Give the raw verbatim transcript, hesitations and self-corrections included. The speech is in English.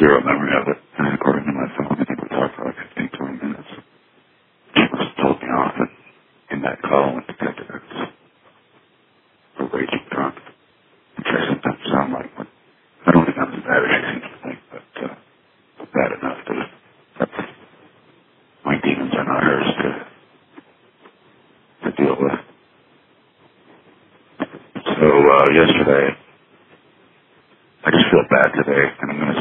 zero memory of it. And according to my phone, I think we talked for like fifteen, twenty minutes. She must have told me off, and in that call with Detective X, a raging drunk, which I sometimes sound like one. I don't think I'm as bad as she seems to think, but uh, bad enough to that's my demons are not hers to to deal with. So uh, yesterday, I just feel bad today, and I'm going to